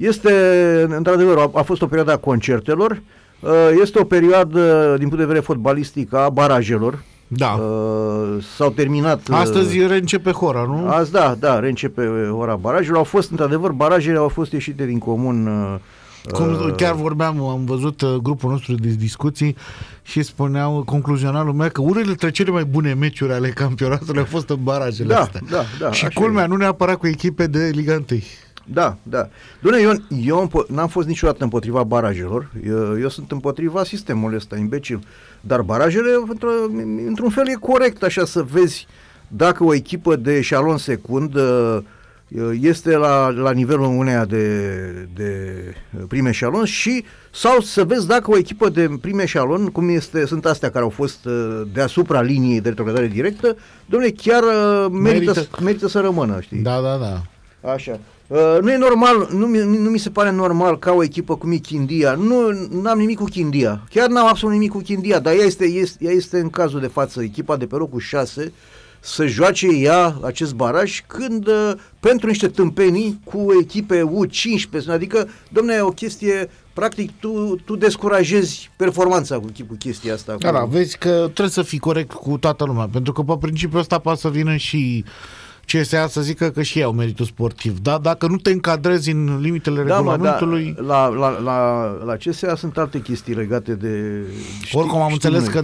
Este, într-adevăr, a fost o perioadă a concertelor, este o perioadă, din punct de vedere fotbalistic, a barajelor. Da. S-au terminat... Astăzi reîncepe hora, nu? Azi, da, reîncepe ora barajelor. Au fost, într-adevăr, barajele au fost ieșite din comun. Chiar am văzut grupul nostru de discuții și spuneau, concluzional lumea, că unele dintre cele mai bune meciuri ale campionatului au fost în barajele astea. Da, și culmea, nu neapărat cu echipe de Liga 1. Da. Doamne, eu n-am fost niciodată împotriva barajelor, eu sunt împotriva sistemului ăsta imbecil, dar barajele, într-un fel, e corect așa să vezi dacă o echipă de eșalon secund este la nivelul uneia de prim eșalon sau să vezi dacă o echipă de prim eșalon, cum sunt astea care au fost deasupra liniei de retrogradare directă, dom'le, chiar merită să rămână, știi? Da. Așa. Nu e normal, nu mi se pare normal ca o echipă cum e Chindia. Nu am nimic cu Chindia. Chiar n-am absolut nimic cu Chindia, dar ea este în cazul de față echipa de pe locul 6 să joace ea acest baraj când pentru niște tâmpenii cu echipe U15, adică, dom'le, e o chestie, practic tu descurajezi performanța cu chestia asta. Da, vezi că trebuie să fii corect cu toată lumea, pentru că pe principiul ăsta poate să vină și CSA să zică că și ei au meritul sportiv. Da? Dacă nu te încadrezi în limitele regulamentului... La CSA sunt alte chestii legate de... Oricum am înțeles că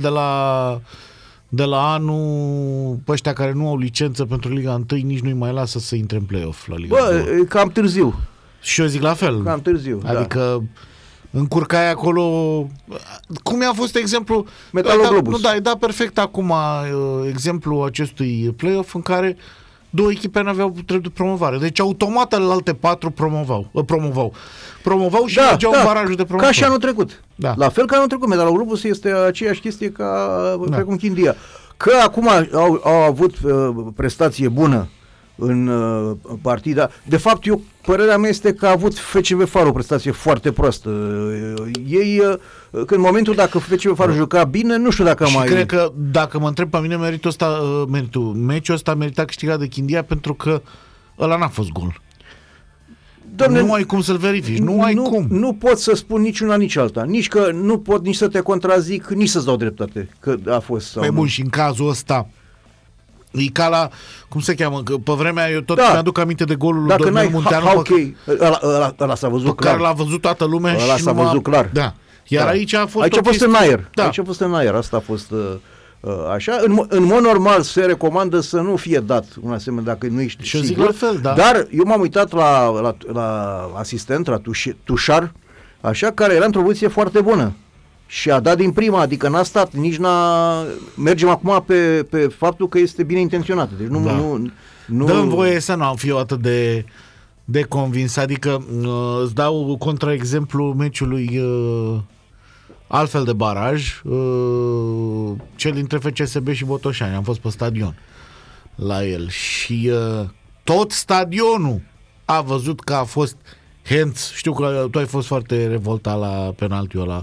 de la anul pe ăștia care nu au licență pentru Liga 1 nici nu-i mai lasă să intre în play-off la Liga 2. Cam târziu. Și eu zic la fel. Cam târziu, adică încurcai acolo... Cum a fost exemplu... Metaloglobus. Nu, da, perfect acum exemplu acestui play-off în care două echipe n-aveau drept de promovare. Deci automat alte 4 promovau și mergeau în barajul de promovare. Ca și anul trecut. Da. La fel ca anul trecut. Metaloglobus este aceeași chestie precum Chindia. Că acum au avut prestație bună în partida. De fapt, părerea mea este că a avut FCV Faro o prestație foarte proastă. Ei, în momentul dacă FCV Faro juca bine, nu știu dacă și mai... cred că, dacă mă întreb pe mine, meciul ăsta merita câștigat de Chindia, pentru că ăla n-a fost gol. Doamne, nu ai cum să-l verifici, Nu pot să spun nici una, nici alta. Nici că nu pot nici să te contrazic, nici să-ți dau dreptate că a fost. Sau bun, și în cazul ăsta e ca la, cum se cheamă, că pe vremea eu tot mi-aduc aminte de golul lui Dornel Munteanu, ăla s-a văzut clar. Care l-a văzut toată lumea. Ăla și s-a văzut clar. Da. Iar aici a fost în aer. Da. Aici a fost în aer. Asta a fost așa. În mod normal se recomandă să nu fie dat un asemenea dacă nu ești și sigur. Fel, da. Dar eu m-am uitat la asistent, la Tușar, așa, care era într-o poziție foarte bună. Și a dat din prima, adică n-a stat, nici n-a... Mergem acum pe faptul că este bine intenționat. Deci nu... Dă-mi voie să nu fiu atât de convins. Adică îți dau contraexemplu meciului altfel de baraj, cel dintre FCSB și Botoșani. Am fost pe stadion la el și tot stadionul a văzut că a fost hands. Știu că tu ai fost foarte revoltat la penaltiul ăla.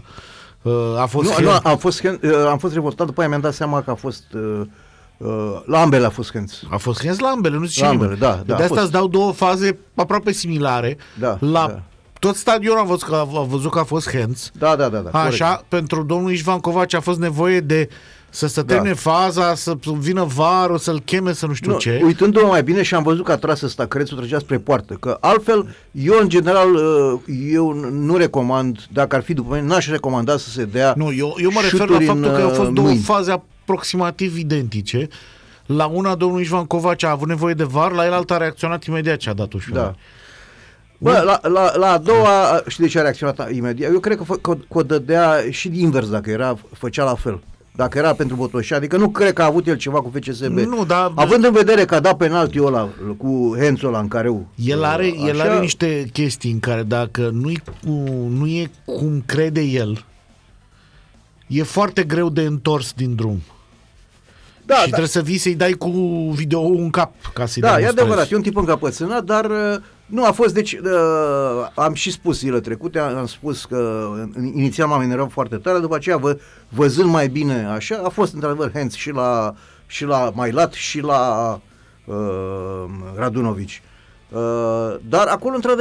Am fost revoltat, după aia mi-am dat seama că a fost la ambele a fost hands. A fost hands la ambele, nu zice nimeni. Da, de asta îți dau două faze aproape similare. Tot stadionul a văzut că a fost hands. Da. Așa, corect. Pentru domnul Ișvan Covaci a fost nevoie de să se termine faza, să vină VAR-ul, să-l cheme, să nu știu ce. Uitându-mă mai bine și am văzut că a tras ăsta, crețul trăgea spre poartă. Că altfel, eu în general, eu nu recomand, dacă ar fi după mine, n-aș recomanda să se dea. Nu, eu mă refer la faptul că au fost două faze aproximativ identice. La una, domnul Ișvan Covaci a avut nevoie de VAR, la el alta a reacționat imediat ce a dat ușor. Da. Bă, la a doua, știi de ce a reacționat imediat? Eu cred că o dădea și invers, dacă făcea la fel. Dacă era pentru Botoșani, adică nu cred că a avut el ceva cu FCSB. Nu, dar... Având în vedere că a dat penaltiul ăla cu hands-ul ăla în care el are niște chestii în care dacă nu e cum crede el, e foarte greu de întors din drum. Da, și trebuie să vii să-i dai cu video în cap ca să-i demonstrezi. E adevărat, e un tip încăpățânat, dar nu a fost, deci am și spus zilele trecute, am spus că inițial m-am enervat foarte tare, după aceea văzând mai bine așa, a fost într-adevăr hands și la Mailat și la Radunovici. Dar acolo într-adevăr